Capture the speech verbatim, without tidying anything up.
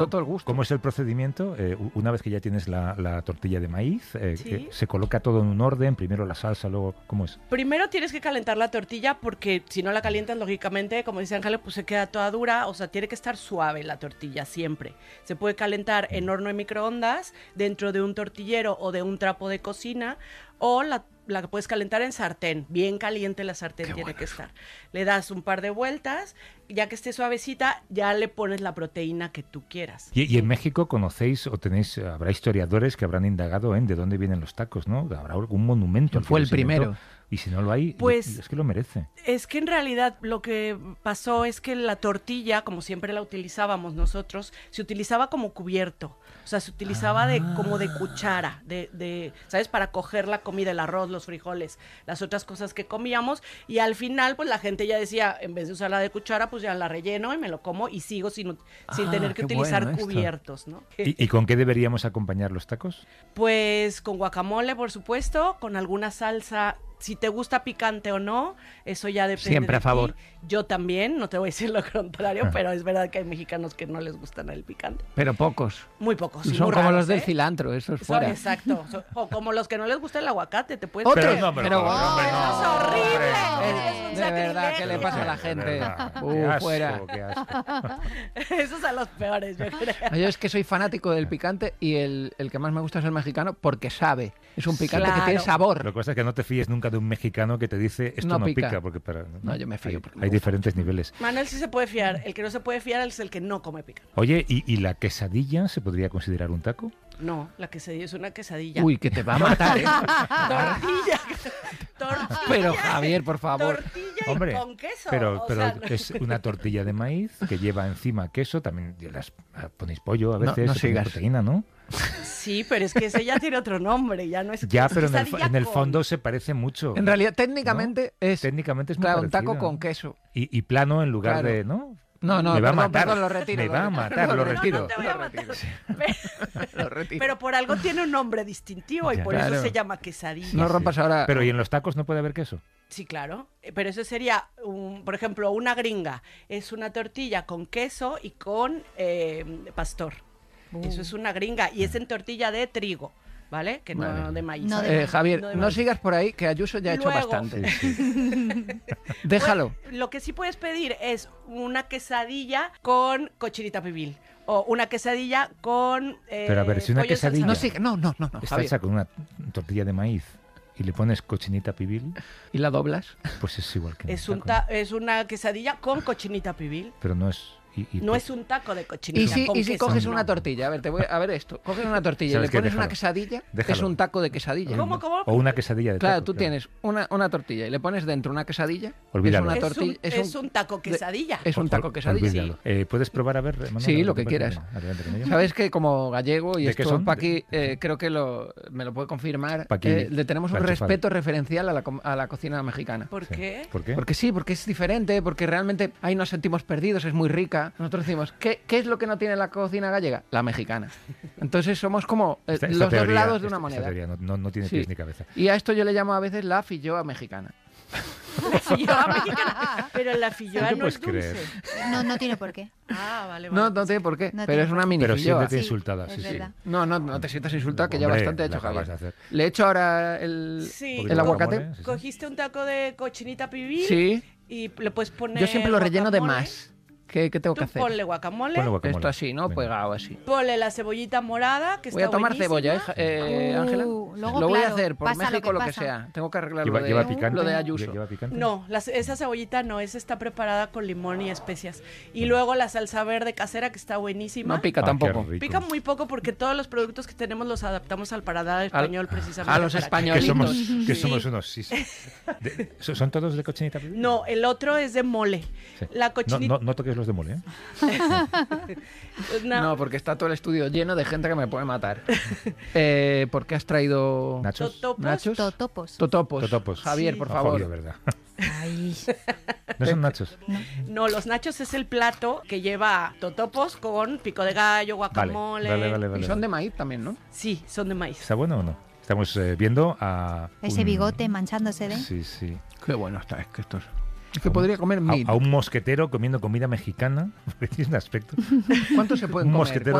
todo el gusto. ¿Cómo es el procedimiento? Eh, una vez que ya tienes la, la tortilla de maíz, eh, Sí. eh, ¿se coloca todo en un orden? Primero la salsa, luego... ¿Cómo es? Primero tienes que calentar la tortilla porque si no la calientas, lógicamente, como dice Ángel, pues se queda toda dura. O sea, tiene que estar suave la tortilla siempre. Se puede calentar en horno de microondas, dentro de un tortillero o de un trapo de cocina, o la la puedes calentar en sartén, bien caliente la sartén Qué tiene bueno que eso. estar. Le das un par de vueltas, ya que esté suavecita, ya le pones la proteína que tú quieras. Y, y en México conocéis o tenéis, habrá historiadores que habrán indagado en de dónde vienen los tacos, ¿no? Habrá algún monumento. al que Fue el los inventó. primero. Y si no lo hay, Pues- es que lo merece. Es que en realidad lo que pasó es que la tortilla, como siempre la utilizábamos nosotros, se utilizaba como cubierto. O sea, se utilizaba de como de cuchara, de, de, ¿sabes? Para coger la comida, el arroz, los frijoles, las otras cosas que comíamos. Y al final, pues la gente ya decía, en vez de usarla de cuchara, pues ya la relleno y me lo como y sigo sin, sin Ah, tener que qué utilizar bueno esto. cubiertos, ¿no? ¿Y, y con qué deberíamos acompañar los tacos? Pues con guacamole, por supuesto, con alguna salsa. Si te gusta picante o no, eso ya depende Siempre de a favor. ti. Yo también, no te voy a decir lo contrario, pero es verdad que hay mexicanos que no les gustan el picante. Pero pocos. Muy pocos. y Son muy como raros, los del ¿eh? cilantro, eso es Son- fuera. exacto. Son- o como los que no les gusta el aguacate, te puedes Otros, creer. no, pero- pero- ¡Oh, hombre, eso no, es horrible! hombre, Eres no. un De verdad, ¿qué le sacrilegio. pasa a la De gente? verdad, Uh, qué asco, fuera. qué asco. Esos son los peores, yo creo. Yo es que soy fanático del picante y el, el que más me gusta es el mexicano porque sabe. Es un picante Claro. que tiene sabor. Lo que pasa es que no te fíes nunca de un mexicano que te dice esto no, No pica. pica. porque para, No, yo me fío Hay, porque me hay gusta. diferentes niveles. Manuel sí se puede fiar. El que no se puede fiar es el que no come picante. Oye, ¿y, y la quesadilla se podría considerar un taco? No, la quesadilla es una quesadilla. Uy, que te va a matar, ¿eh? Tortilla. Tortilla. Pero Javier, por favor. Tortilla Hombre, y con queso. pero, o pero sea, no- es una tortilla de maíz que lleva encima queso, también las, ponéis pollo a veces, No, no se pone sigas. proteína, ¿no? Sí, pero es que ese ya tiene otro nombre, ya no es Ya, es pero en el, fo- quesadilla en el con- fondo se parece mucho. En realidad, técnicamente es, Técnicamente es muy claro, un taco parecido. con queso. Y, y plano en lugar Claro. de, ¿no? No, no, me va a perdón, matar, perdón, lo retiro, me lo va a retiro. matar, No, lo no, no, retiro. No te voy a Lo matar. retiro. Pero, Lo retiro. pero por algo tiene un nombre distintivo y Ya. por Claro. eso se llama quesadilla. No rompas ahora. Pero ¿y en los tacos no puede haber queso? Sí, claro. Eh, Pero eso sería, un, por ejemplo, una gringa. Es una tortilla con queso y con eh, pastor. Uh. Eso es una gringa. Y es en tortilla de trigo, ¿vale? Que no Vale. de maíz. No de Eh, maíz. Javier, No de no maíz. sigas por ahí, que Ayuso ya ha hecho Luego. bastante. Sí, sí. Déjalo. Pues, lo que sí puedes pedir es una quesadilla con cochinita pibil. O una quesadilla con. eh, Pero a ver, si una pollo en salsa quesadilla- No verde. sigas. No, no, no, no, Está Javier. hecha con una tortilla de maíz y le pones cochinita pibil, ¿Y la doblas? pues es igual que en Es, el un taco, ta- es una quesadilla con cochinita pibil. pero no es... y- y No pues- es un taco de ¿Y cochinita. si, con y si queso, coges no. una tortilla? A ver, te voy a ver esto. Coges una tortilla y le ¿Sabes qué? pones una Déjalo. quesadilla, Déjalo. es un taco de quesadilla. ¿Cómo, cómo? O una quesadilla de Claro, taco, tú tienes una, una tortilla y le pones dentro una quesadilla. Olvídalo. Es una Es un, tortilla. es un taco de- quesadilla. Es un taco quesadilla. Olvídalo. Eh, ¿Puedes probar a ver, Manuel? Sí, A ver lo qué que pasa. quieras. Adelante con ello. Sabes que como gallego, y ¿De qué esto son? Paqui eh, creo que lo, me lo puede confirmar, Paqui, eh, le tenemos un la enchufada. respeto referencial a la, com- a la cocina mexicana. ¿Por Sí. qué? ¿Por qué? Porque sí, porque es diferente, porque realmente ahí nos sentimos perdidos, es muy rica. Nosotros decimos, ¿qué, qué es lo que no tiene la cocina gallega? La mexicana. Entonces somos como eh, Esta- esta los teoría- dos lados de una esta- esta moneda. teoría no, no- no tiene Sí. pies ni cabeza. Y a esto yo le llamo a veces la filloa mexicana. La filloa mexicana. Pero la filloa No te no es puedes dulce. creer. No, no tiene por qué. Ah, vale, vale. No, no tiene por qué, No pero tiene es por una qué. mini Pero filloa. siéntete Sí, insultada, es sí, sí. verdad. No, no, no te sientas insultado, que ya Hombre, bastante ha hecho la acabas Javier. de hacer. Le he hecho ahora el, Sí. Un poquito el de aguacate. guacamole, sí, sí. Cogiste un taco de cochinita pibil Sí, y le puedes poner yo siempre lo relleno de guacamole. más. ¿Qué, qué tengo Tú que hacer? ponle guacamole, Ponle guacamole. Esto así, ¿no? Venga. Pegado así. ponle la cebollita morada, que Voy a está tomar buenísima. cebolla, ¿eh, Ja- eh, Uh, Ángela? luego, lo voy a claro, hacer por pasa lo México, que lo que, pasa. sea. Tengo que arreglar ¿Lleva, lo de, lleva picante? lo de Ayuso. ¿Lleva picante? No, las- esa cebollita no, esa está preparada con limón y especias. Y luego la salsa verde casera, que está buenísima. No pica Ah, qué tampoco. rico. Pica muy poco porque todos los productos que tenemos los adaptamos al paladar español precisamente. a los para que- españoles. Que somos, que Sí. somos unos... Sí, sí. De- ¿son son todos de cochinita pibil? No, el otro es de mole. Sí. La No, cochinita... no, no toques los de mole, ¿eh? una- No, porque está todo el estudio lleno de gente que me puede matar. eh, ¿Por qué has traído ¿Nachos? Totopos. nachos? Totopos. Totopos. Totopos. Javier, Sí. por No, favor. Fabio, ¿verdad? Ay. No son nachos. No, los nachos es el plato que lleva totopos con pico de gallo, Vale, guacamole. vale, vale, vale. Y son de maíz también, ¿no? Sí, son de maíz. ¿Está bueno o no? Estamos eh, viendo a... Ese un- bigote manchándose de. Sí, sí. Qué bueno está, es que estos... Es que podría comer A, mil. a un mosquetero comiendo comida mexicana, porque tiene un aspecto. ¿Cuántos se pueden Un comer? mosquetero